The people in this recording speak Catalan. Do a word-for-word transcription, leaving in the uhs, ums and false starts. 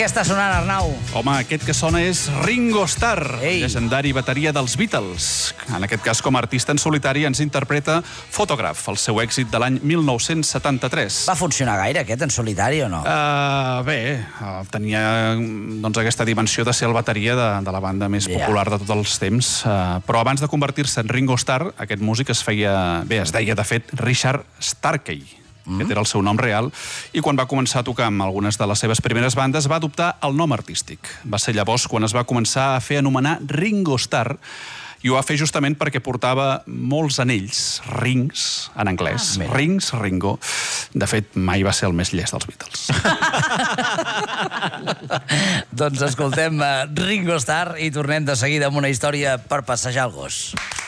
Què està sonant, Arnau? Home, aquest que sona és Ringo Starr, Ei. llegendari bateria dels Beatles. En aquest cas, com a artista en solitari, ens interpreta Photograph, el seu èxit de l'any mil nou-cents setanta-tres. Va funcionar gaire, aquest, en solitari, o no? Uh, bé, uh, tenia doncs, aquesta dimensió de ser el bateria de, de la banda més Ja. popular de tots els temps. Uh, però abans de convertir-se en Ringo Starr, aquest músic es feia... Bé, es deia, de fet, Richard Starkey. Mm. Aquest era el seu nom real, i quan va començar a tocar amb algunes de les seves primeres bandes va adoptar el nom artístic. Va ser llavors quan es va començar a fer anomenar Ringo Starr, i ho va fer justament perquè portava molts anells, rings, en anglès. Ah, rings, Ringo. De fet, mai va ser el més llest dels Beatles. Doncs escoltem uh, Ringo Starr i tornem de seguida amb una història per passejar el gos.